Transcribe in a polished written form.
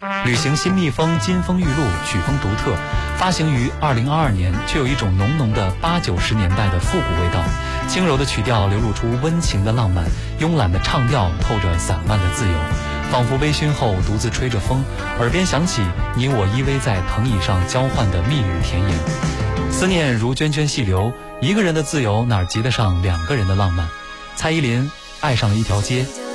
旅行新蜜蜂金风玉露曲风独特，发行于2022年，却有一种浓浓的80、90年代的复古味道。轻柔的曲调流露出温情的浪漫，慵懒的唱调透着散漫的自由，仿佛微醺后独自吹着风，耳边响起你我依偎在藤椅上交换的蜜语甜言。思念如涓涓细流，一个人的自由哪及得上两个人的浪漫。蔡依林爱上了一条街，